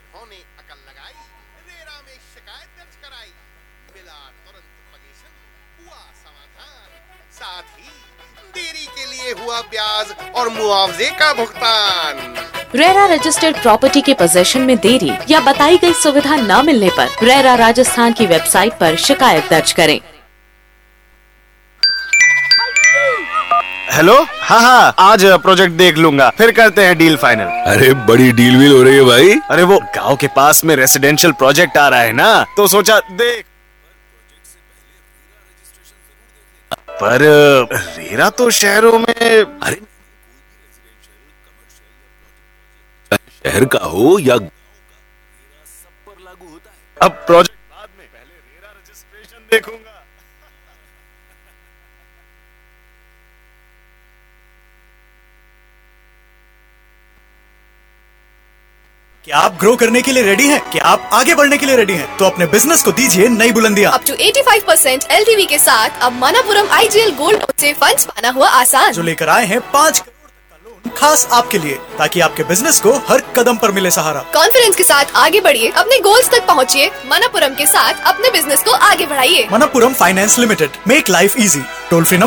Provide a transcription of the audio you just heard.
उन्होंने अकल लगाई, रेरा में शिकायत दर्ज कराई, मिला तुरंत पजेशन, हुआ समाधान, साथ ही देरी के लिए हुआ ब्याज और मुआवजे का भुगतान। रेरा रजिस्टर्ड प्रॉपर्टी के पोजेशन में देरी या बताई गई सुविधा न मिलने पर रेरा राजस्थान की वेबसाइट पर शिकायत दर्ज करें। हेलो, हाँ, आज प्रोजेक्ट देख लूंगा, फिर करते हैं डील फाइनल। अरे बड़ी डील वील हो रही है भाई। अरे वो गांव के पास में रेसिडेंशियल प्रोजेक्ट आ रहा है ना, तो सोचा देख। पर रेरा तो शहरों में। अरे शहर का हो या सब पर लागू होता है। अब प्रोजेक्ट बाद में, पहले रेरा रजिस्ट्रेशन देखूंगा। क्या आप ग्रो करने के लिए रेडी हैं? क्या आप आगे बढ़ने के लिए रेडी हैं? तो अपने बिजनेस को दीजिए नई बुलंदियां। अप टू 85% LTV के साथ अब मनापुरम IGL गोल्ड लोन से फंड्स पाना हुआ आसान। जो लेकर आए हैं 5 करोड़ तक का लोन खास आपके लिए, ताकि आपके बिजनेस को हर कदम पर मिले सहारा। कॉन्फिडेंस के साथ आगे बढ़िए, अपने गोल्स तक पहुँचिए। मनापुरम के साथ अपने बिजनेस को आगे बढ़ाइए। Manappuram finance limited, make life easy. Toll free number